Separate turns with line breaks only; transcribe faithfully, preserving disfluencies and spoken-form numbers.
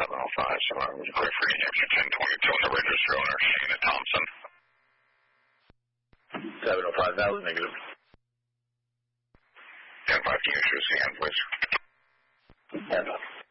seven oh five, so I was great for New Hampshire ten twenty-two on the register owner, Shana Thompson.
seven oh five, valid negative.
ten five, can you issue us again, please?
Yeah.